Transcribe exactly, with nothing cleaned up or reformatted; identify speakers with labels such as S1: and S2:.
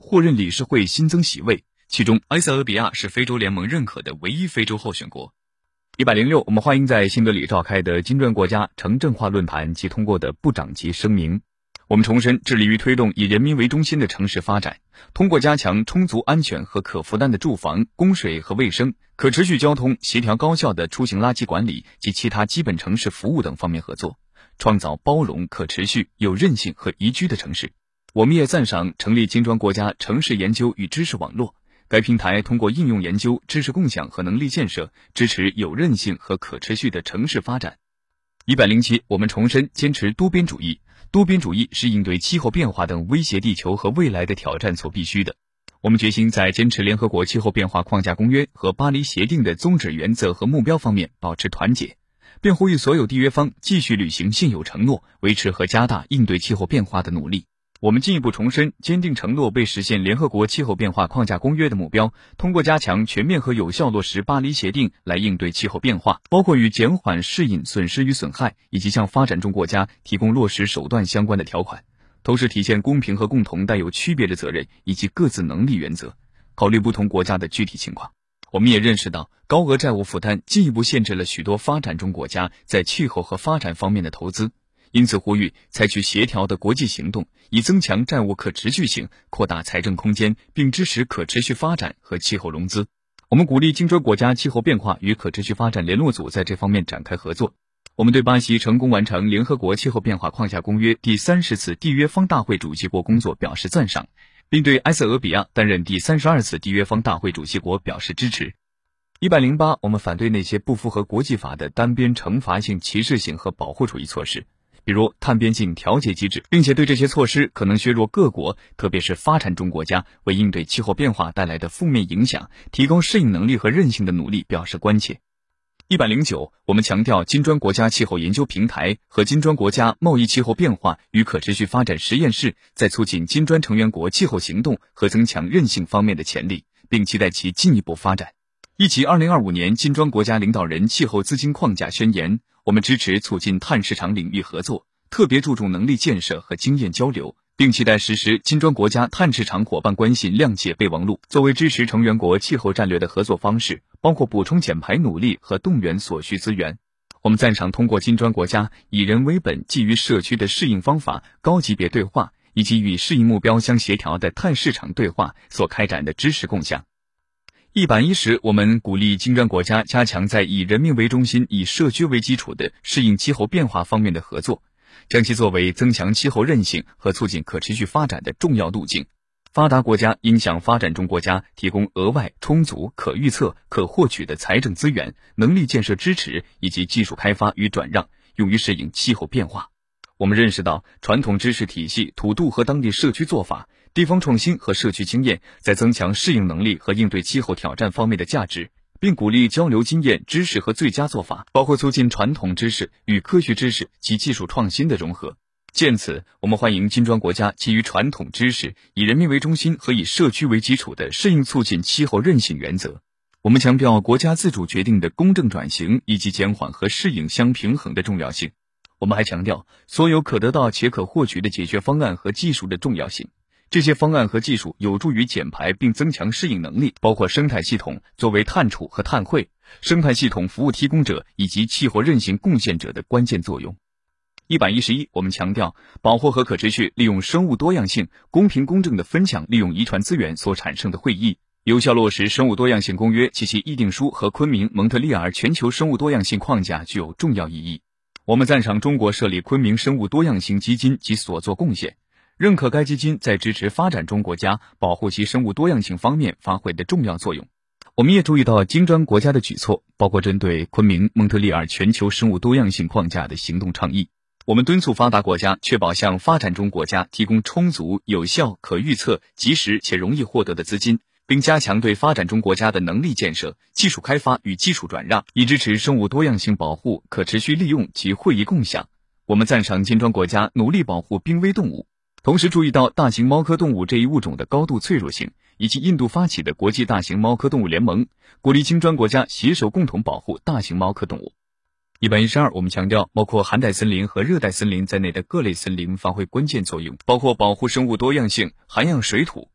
S1: 获任理事会新增席位，其中埃塞俄比亚是非洲联盟认可的唯一非洲候选国。一百零六，我们欢迎在新德里召开的金砖国家城镇化论坛及通过的部长级声明。我们重申致力于推动以人民为中心的城市发展，通过加强充足安全和可负担的住房、供水和卫生、可持续交通、协调高效的出行垃圾管理及其他基本城市服务等方面合作，创造包容、可持续、有韧性和宜居的城市。我们也赞赏成立金砖国家城市研究与知识网络，该平台通过应用研究、知识共享和能力建设，支持有韧性和可持续的城市发展。一百零七，我们重申坚持多边主义。多边主义是应对气候变化等威胁地球和未来的挑战所必须的。我们决心在坚持联合国气候变化框架公约和巴黎协定的宗旨原则和目标方面保持团结，并呼吁所有缔约方继续履行现有承诺，维持和加大应对气候变化的努力。我们进一步重申，坚定承诺被实现联合国气候变化框架公约的目标，通过加强全面和有效落实巴黎协定来应对气候变化，包括与减缓适应损失与损害，以及向发展中国家提供落实手段相关的条款，同时体现公平和共同带有区别的责任以及各自能力原则，考虑不同国家的具体情况。我们也认识到，高额债务负担进一步限制了许多发展中国家在气候和发展方面的投资，因此呼吁采取协调的国际行动，以增强债务可持续性，扩大财政空间，并支持可持续发展和气候融资。我们鼓励金砖国家气候变化与可持续发展联络组在这方面展开合作。我们对巴西成功完成联合国气候变化框架公约第三十次缔约方大会主席国工作表示赞赏，并对埃塞俄比亚担任第三十二次缔约方大会主席国表示支持。一百零八，我们反对那些不符合国际法的单边惩罚性、歧视性和保护主义措施，比如碳边境调节机制，并且对这些措施可能削弱各国，特别是发展中国家为应对气候变化带来的负面影响、提高适应能力和韧性的努力表示关切。一百零九，我们强调金砖国家气候研究平台和金砖国家贸易气候变化与可持续发展实验室在促进金砖成员国气候行动和增强韧性方面的潜力，并期待其进一步发展。一起二零二五年金砖国家领导人气候资金框架宣言，我们支持促进碳市场领域合作，特别注重能力建设和经验交流，并期待实施金砖国家碳市场伙伴关系谅解备忘录，作为支持成员国气候战略的合作方式，包括补充减排努力和动员所需资源。我们赞赏通过金砖国家以人为本、基于社区的适应方法、高级别对话以及与适应目标相协调的碳市场对话所开展的知识共享。一百一十，我们鼓励金砖国家加强在以人民为中心、以社区为基础的适应气候变化方面的合作，将其作为增强气候韧性和促进可持续发展的重要路径。发达国家应向发展中国家提供额外、充足、可预测、可获取的财政资源、能力建设支持以及技术开发与转让，用于适应气候变化。我们认识到，传统知识体系、土度和当地社区做法、地方创新和社区经验在增强适应能力和应对气候挑战方面的价值，并鼓励交流经验、知识和最佳做法，包括促进传统知识与科学知识及技术创新的融合。鉴此，我们欢迎金砖国家基于传统知识、以人民为中心和以社区为基础的适应促进气候韧性原则。我们强调国家自主决定的公正转型以及减缓和适应相平衡的重要性。我们还强调所有可得到且可获取的解决方案和技术的重要性。这些方案和技术有助于减排并增强适应能力，包括生态系统作为碳储和碳汇、生态系统服务提供者以及气候韧性贡献者的关键作用。一百一十一，我们强调保护和可持续利用生物多样性，公平公正的分享利用遗传资源所产生的会议，有效落实生物多样性公约及其议定书和昆明蒙特利尔全球生物多样性框架具有重要意义。我们赞赏中国设立昆明生物多样性基金及所作贡献，认可该基金在支持发展中国家保护其生物多样性方面发挥的重要作用。我们也注意到金砖国家的举措，包括针对昆明蒙特利尔全球生物多样性框架的行动倡议。我们敦促发达国家确保向发展中国家提供充足、有效、可预测、及时且容易获得的资金，并加强对发展中国家的能力建设、技术开发与技术转让，以支持生物多样性保护、可持续利用及会议共享。我们赞赏金砖国家努力保护濒危动物，同时注意到大型猫科动物这一物种的高度脆弱性，以及印度发起的国际大型猫科动物联盟，鼓励金砖国家携手共同保护大型猫科动物。一百一十二，我们强调包括寒带森林和热带森林在内的各类森林发挥关键作用，包括保护生物多样性、涵养水土、